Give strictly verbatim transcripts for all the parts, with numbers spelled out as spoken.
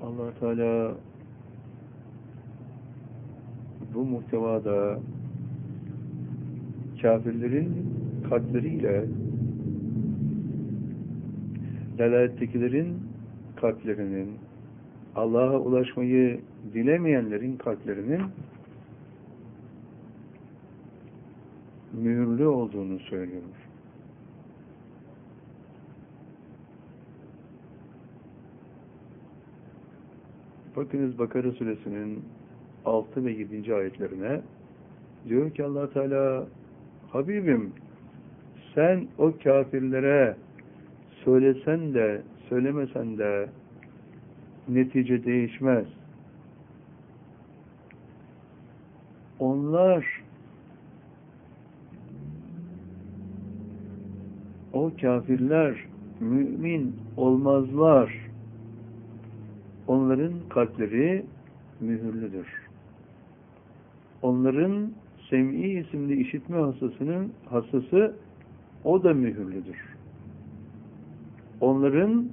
Allah Teala bu muhtevada kafirlerin kalpleriyle delalettekilerin kalplerinin, Allah'a ulaşmayı dilemeyenlerin kalplerinin mühürlü olduğunu söylüyor. Bakınız Bakara suresinin altı ve yedinci ayetlerine diyor ki Allah Teala, Habibim sen o kafirlere söylesen de söylemesen de netice değişmez. Onlar o kafirler mümin olmazlar. Onların kalpleri mühürlüdür. Onların sem'i isimli işitme hassasının hassası o da mühürlüdür. Onların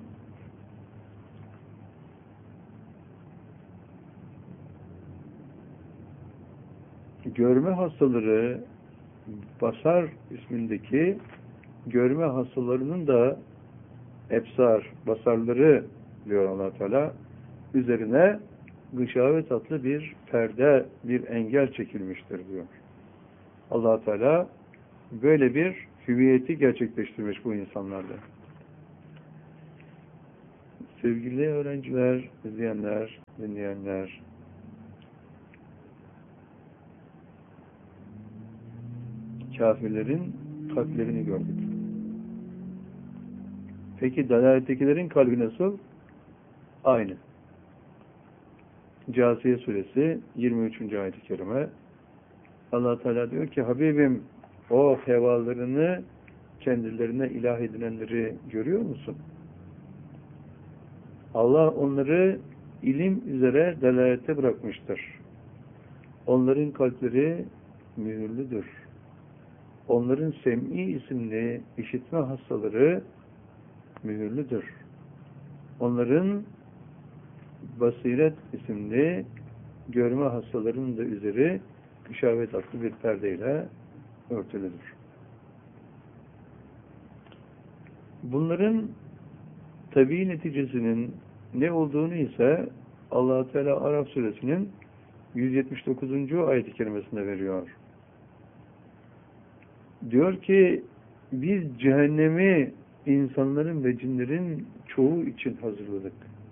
görme hastaları, basar ismindeki görme hastalarının da ebsar, basarları diyor Allah Teala, üzerine gışavet adlı bir perde, bir engel çekilmiştir diyor. Allah Teala böyle bir hüviyeti gerçekleştirmiş bu insanlarda. Sevgili öğrenciler, izleyenler, dinleyenler, kafirlerin kalplerini gördük. Peki dalalettekilerin kalbi nasıl? Aynı. Câsiye suresi yirmi üçüncü ayet-i kerime Allah Teala diyor ki, Habibim o hevalarını kendilerine ilah edinenleri görüyor musun? Allah onları ilim üzere delalette bırakmıştır. Onların kalpleri mühürlüdür. Onların sem'i isimli işitme hastaları mühürlüdür. Onların basiret isimli görme hastalarının da üzeri gışavet adlı bir perdeyle örtülüdür. Bunların tabii neticesinin ne olduğunu ise Allah Teala Araf suresinin yüz yetmiş dokuzuncu ayet-i kerimesinde veriyor. Diyor ki, biz cehennemi insanların ve cinlerin çoğu için hazırladık.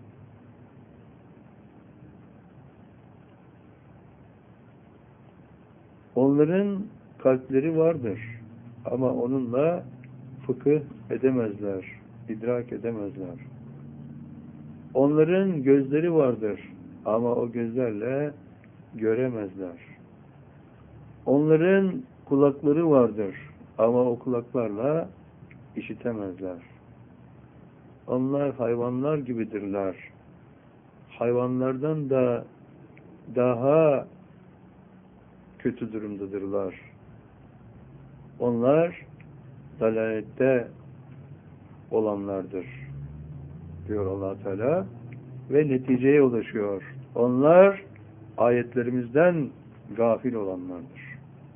Onların kalpleri vardır ama onunla fıkıh edemezler, idrak edemezler. Onların gözleri vardır ama o gözlerle göremezler. Onların kulakları vardır ama o kulaklarla işitemezler. Onlar hayvanlar gibidirler. Hayvanlardan da daha kötü durumdadırlar. Onlar dalalette olanlardır diyor Allah Teala ve neticeye ulaşıyor. Onlar ayetlerimizden gafil olanlardır.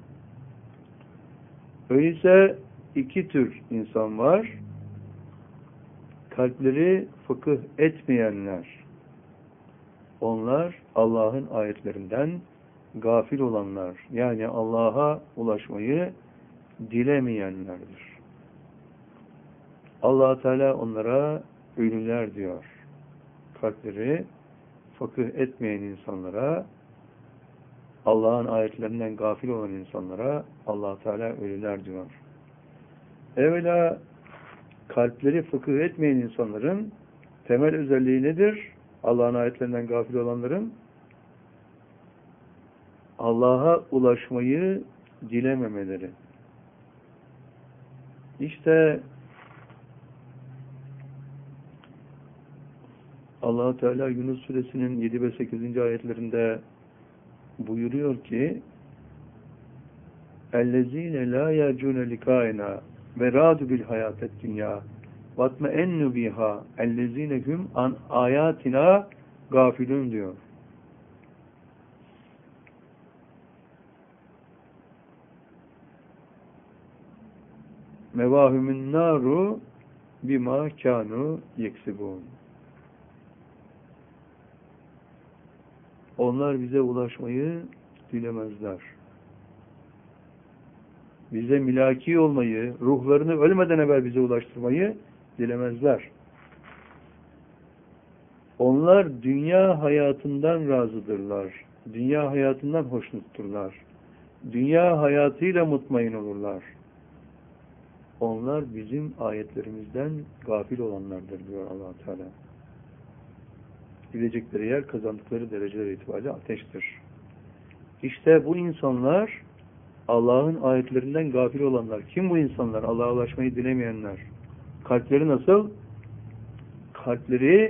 Öyleyse iki tür insan var. Kalpleri fıkıh etmeyenler. Onlar Allah'ın ayetlerinden gafil olanlar. Yani Allah'a ulaşmayı dilemeyenlerdir. Allah Teala onlara ölüler diyor. Kalpleri fıkıh etmeyen insanlara, Allah'ın ayetlerinden gafil olan insanlara Allah Teala ölüler diyor. Evvela kalpleri fıkıh etmeyen insanların temel özelliği nedir? Allah'ın ayetlerinden gafil olanların Allah'a ulaşmayı dilememeleri. İşte Allah Teala Yunus suresinin yedi ve sekizinci ayetlerinde buyuruyor ki, اَلَّذ۪ينَ لَا يَرْجُونَ لِقَائِنَا وَرَادُ بِالْحَيَاةِ الدُّنْيَا وَاتْمَئَنُّ بِهَا اَلَّذ۪ينَ هُمْ an ayatina gafilun diyor. Mevahümün naru bima kanu yeksibun. Onlar bize ulaşmayı dilemezler. Bize milaki olmayı, ruhlarını ölmeden evvel bize ulaştırmayı dilemezler. Onlar dünya hayatından razıdırlar. Dünya hayatından hoşnutturlar. Dünya hayatıyla mutmain olurlar. Onlar bizim ayetlerimizden gafil olanlardır diyor Allah Teala. Gidecekleri yer, kazandıkları dereceler itibariyle ateştir. İşte bu insanlar Allah'ın ayetlerinden gafil olanlar. Kim bu insanlar? Allah'a ulaşmayı dilemeyenler. Kalpleri nasıl? Kalpleri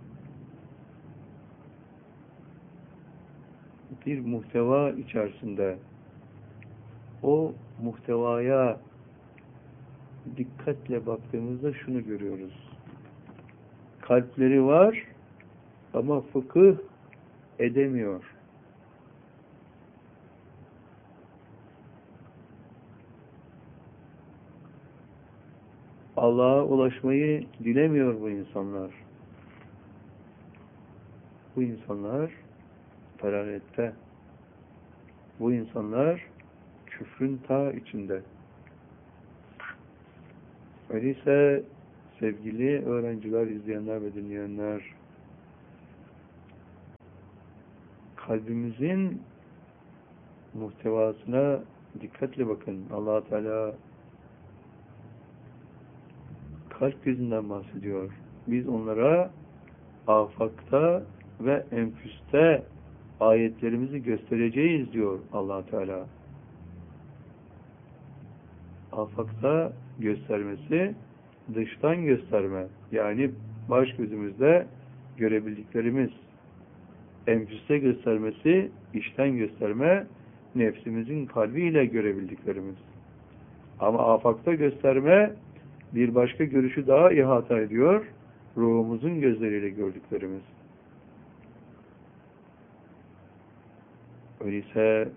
bir muhteva içerisinde. O muhtevaya dikkatle baktığımızda şunu görüyoruz. Kalpleri var ama fıkıh edemiyor. Allah'a ulaşmayı dilemiyor bu insanlar. Bu insanlar felalette. Bu insanlar küfrün ta içinde. Öyleyse sevgili öğrenciler, izleyenler ve dinleyenler, kalbimizin muhtevasına dikkatle bakın. Allah Teala kalp gözünden bahsediyor. Biz onlara afakta ve enfüste ayetlerimizi göstereceğiz diyor Allah Teala. Afakta göstermesi, dıştan gösterme. Yani baş gözümüzde görebildiklerimiz. Enfüste göstermesi, içten gösterme, nefsimizin kalbiyle görebildiklerimiz. Ama afakta gösterme, bir başka görüşü daha ihata ediyor, ruhumuzun gözleriyle gördüklerimiz. Öyleyse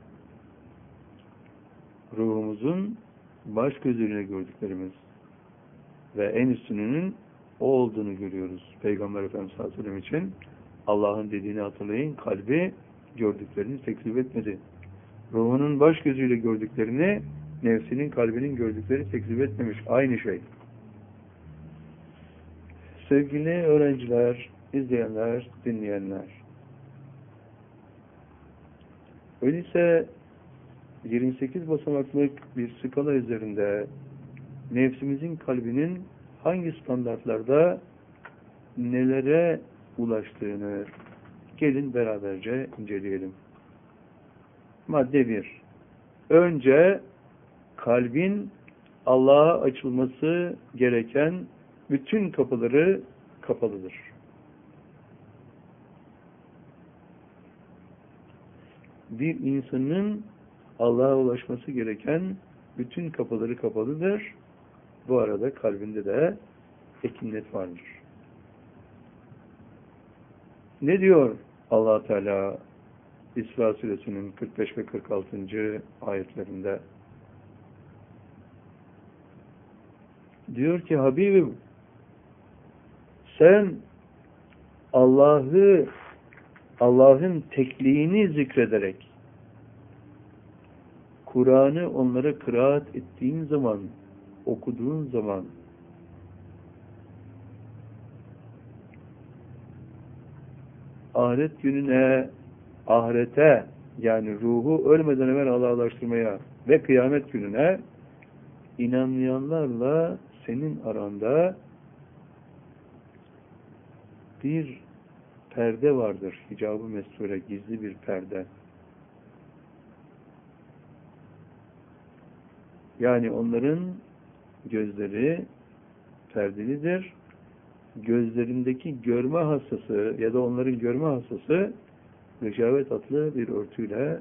ruhumuzun baş gözüyle gördüklerimiz ve en üstününün o olduğunu görüyoruz. Peygamber Efendimiz sallallahu aleyhi ve sellem için Allah'ın dediğini hatırlayın, kalbi gördüklerini tekzip etmedi. Ruhunun baş gözüyle gördüklerini nefsinin, kalbinin gördükleri tekzip etmemiş. Aynı şey. Sevgili öğrenciler, izleyenler, dinleyenler. Öyleyse yirmi sekiz basamaklık bir skala üzerinde nefsimizin, kalbinin hangi standartlarda nelere ulaştığını gelin beraberce inceleyelim. Madde bir. Önce kalbin Allah'a açılması gereken bütün kapıları kapalıdır. Bir insanın Allah'a ulaşması gereken bütün kapıları kapalıdır. Bu arada kalbinde de ekinlet vardır. Ne diyor Allah Teala İsra Suresinin kırk beş ve kırk altıncı ayetlerinde? Diyor ki Habibim, sen Allah'ı Allah'ın tekliğini zikrederek Kur'an'ı onlara kıraat ettiğin zaman, okuduğun zaman ahiret gününe, ahirete, yani ruhu ölmeden evvel Allah'a ulaştırmaya ve kıyamet gününe inanmayanlarla senin aranda bir perde vardır. Hicab-ı mesture, gizli bir perde. Yani onların gözleri perdelidir. Gözlerindeki görme hastası ya da onların görme hastası reşavet adlı bir örtüyle,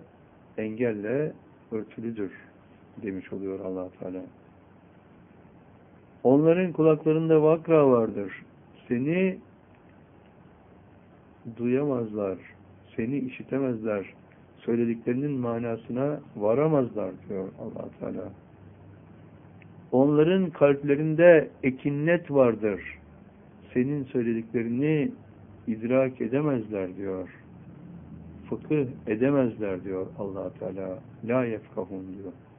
engelle örtülüdür demiş oluyor Allah Teala. Onların kulaklarında vakra vardır. Seni duyamazlar. Seni işitemezler. Söylediklerinin manasına varamazlar diyor Allah Teala. Onların kalplerinde ekinnet vardır. Senin söylediklerini idrak edemezler diyor. Fıkıh edemezler diyor Allah Teala. La yefkahun diyor.